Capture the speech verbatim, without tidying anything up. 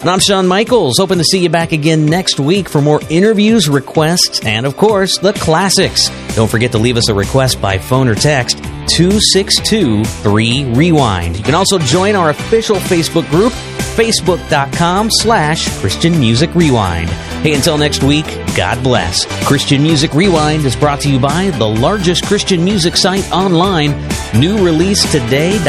And I'm Shawn Michaels, hoping to see you back again next week for more interviews, requests, and, of course, the classics. Don't forget to leave us a request by phone or text, two six two, three, rewind. You can also join our official Facebook group, facebook.com slash Christian Music Rewind. Hey, until next week, God bless. Christian Music Rewind is brought to you by the largest Christian music site online. New release today.